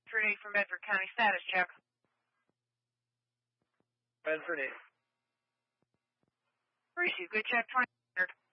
Bedford 8 from Bedford County. Status check. Bedford 8. Received. Good check. 20.